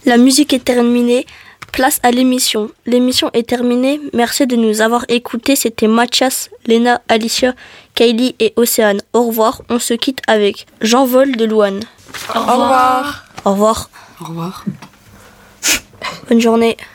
La musique est terminée. Place à l'émission. L'émission est terminée. Merci de nous avoir écoutés. C'était Mathias, Léna, Alicia, Kylie et Océane. Au revoir. On se quitte avec J'envole de Louane. Au revoir. Au revoir. Au revoir. Bonne journée.